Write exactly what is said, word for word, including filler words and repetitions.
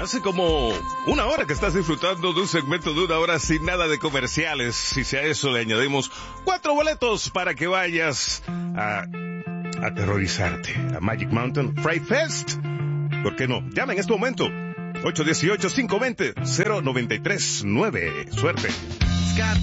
Hace como una hora que estás disfrutando de un segmento de una hora sin nada de comerciales. Y si a eso le añadimos cuatro boletos para que vayas a aterrorizarte a Magic Mountain Fright Fest. ¿Por qué no? Llama en este momento. ocho uno ocho, cinco dos cero, cero nueve tres nueve. Suerte.